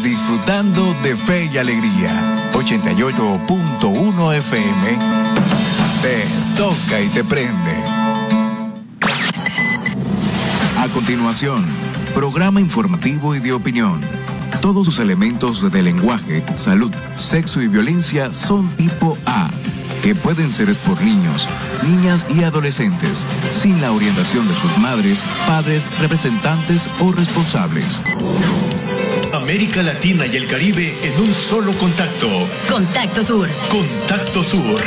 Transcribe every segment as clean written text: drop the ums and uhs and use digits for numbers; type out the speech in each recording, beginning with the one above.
disfrutando de fe y alegría. 88.1 FM, te toca y te prende. A continuación, programa informativo y de opinión. Todos sus elementos de lenguaje, salud, sexo y violencia son tipo A, que pueden ser por niños, niñas y adolescentes, sin la orientación de sus madres, padres, representantes o responsables. América Latina y el Caribe en un solo contacto. Contacto Sur. Contacto Sur.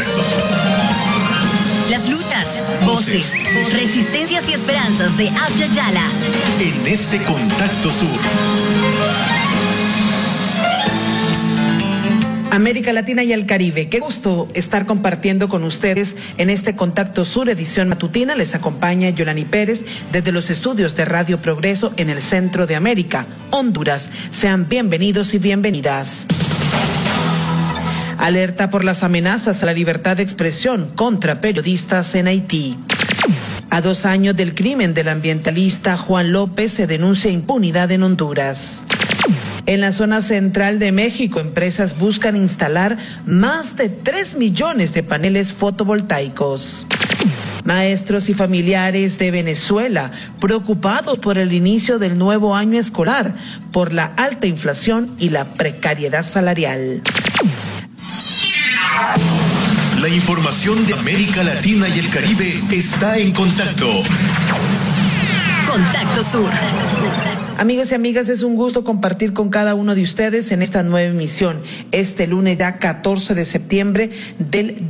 Las luchas, voces, resistencias y esperanzas de Abya Yala. En ese Contacto Sur. América Latina y el Caribe, qué gusto estar compartiendo con ustedes en este Contacto Sur, edición matutina. Les acompaña Yolani Pérez desde los estudios de Radio Progreso en el centro de América, Honduras. Sean bienvenidos y bienvenidas. Alerta por las amenazas a la libertad de expresión contra periodistas en Haití. A 2 años del crimen del ambientalista Juan López se denuncia impunidad en Honduras. En la zona central de México, empresas buscan instalar más de 3 millones de paneles fotovoltaicos. Maestros y familiares de Venezuela preocupados por el inicio del nuevo año escolar, por la alta inflación y la precariedad salarial. La información de América Latina y el Caribe está en contacto. Contacto Sur. Amigos y amigas, es un gusto compartir con cada uno de ustedes en esta nueva emisión, este lunes ya 14 de septiembre del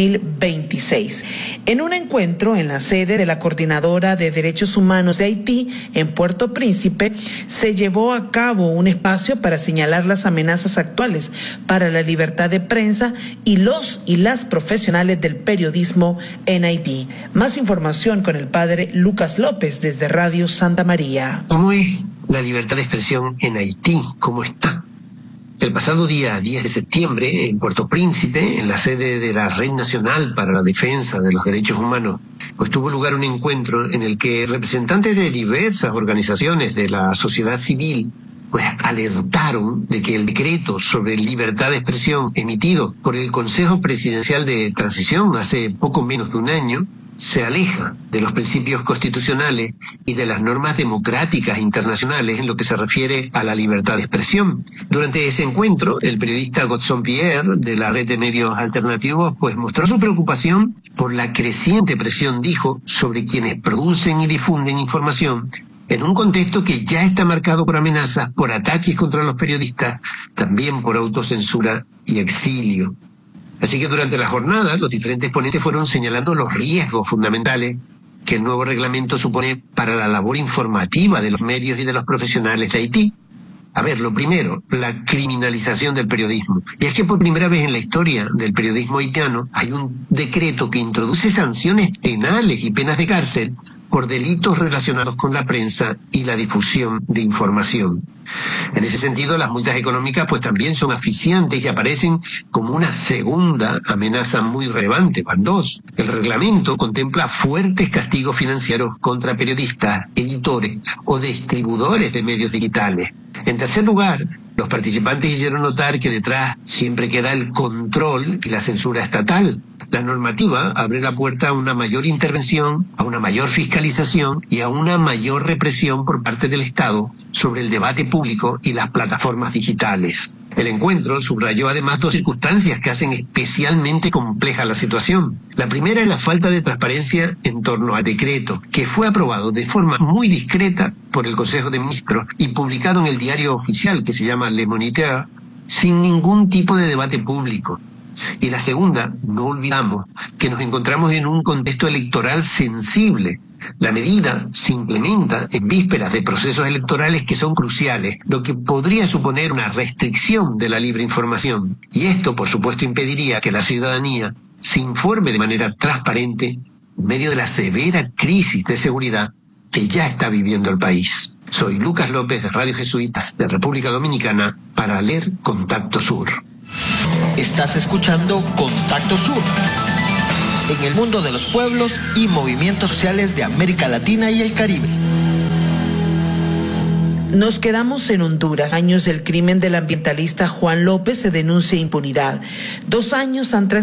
2026. En un encuentro en la sede de la Coordinadora de Derechos Humanos de Haití, en Puerto Príncipe, se llevó a cabo un espacio para señalar las amenazas actuales para la libertad de prensa y los y las profesionales del periodismo en Haití. Más información con el padre Lucas López desde Radio Santa María. ¿Cómo es la libertad de expresión en Haití? ¿Cómo está? El pasado día 10 de septiembre, en Puerto Príncipe, en la sede de la Red Nacional para la Defensa de los Derechos Humanos, pues tuvo lugar un encuentro en el que representantes de diversas organizaciones de la sociedad civil pues alertaron de que el decreto sobre libertad de expresión emitido por el Consejo Presidencial de Transición hace poco menos de un año se aleja de los principios constitucionales y de las normas democráticas internacionales en lo que se refiere a la libertad de expresión. Durante ese encuentro, el periodista Godson Pierre, de la red de medios alternativos, pues mostró su preocupación por la creciente presión, dijo, sobre quienes producen y difunden información en un contexto que ya está marcado por amenazas, por ataques contra los periodistas, también por autocensura y exilio. Así que durante la jornada, los diferentes ponentes fueron señalando los riesgos fundamentales que el nuevo reglamento supone para la labor informativa de los medios y de los profesionales de Haití. A ver, lo primero, la criminalización del periodismo. Y es que por primera vez en la historia del periodismo haitiano hay un decreto que introduce sanciones penales y penas de cárcel por delitos relacionados con la prensa y la difusión de información. En ese sentido, las multas económicas pues también son asfixiantes y aparecen como una segunda amenaza muy relevante. Van dos. El reglamento contempla fuertes castigos financieros contra periodistas, editores o distribuidores de medios digitales. En tercer lugar, los participantes hicieron notar que detrás siempre queda el control y la censura estatal. La normativa abre la puerta a una mayor intervención, a una mayor fiscalización y a una mayor represión por parte del Estado sobre el debate público y las plataformas digitales. El encuentro subrayó además dos circunstancias que hacen especialmente compleja la situación. La primera es la falta de transparencia en torno al decreto, que fue aprobado de forma muy discreta por el Consejo de Ministros y publicado en el diario oficial que se llama Le Moniteur, sin ningún tipo de debate público. Y la segunda, no olvidamos que nos encontramos en un contexto electoral sensible. La medida se implementa en vísperas de procesos electorales que son cruciales, lo que podría suponer una restricción de la libre información. Y esto, por supuesto, impediría que la ciudadanía se informe de manera transparente en medio de la severa crisis de seguridad que ya está viviendo el país. Soy Lucas López de Radio Jesuitas de República Dominicana para leer Contacto Sur. Estás escuchando Contacto Sur, en el mundo de los pueblos y movimientos sociales de América Latina y el Caribe. Nos quedamos en Honduras. Años del crimen del ambientalista Juan López, se denuncia impunidad. 2 años han